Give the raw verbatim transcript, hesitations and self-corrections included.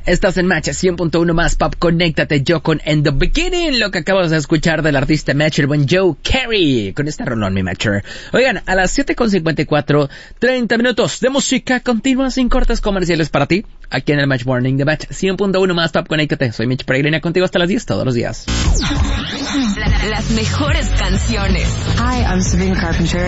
Estás en Match cien punto uno más Pop. Conéctate, yo con In The Beginning, lo que acabas de escuchar del artista Match, el buen Joe Carey, con este rolón, mi Matcher. Oigan, a las siete con cincuenta y cuatro, treinta minutos de música continua sin cortes comerciales para ti, aquí en el Match Morning de Match cien punto uno más Pop. Conéctate, soy Mitch Peregrina, contigo hasta las diez todos los días. Las mejores canciones. Hi, I'm Sabrina Carpenter.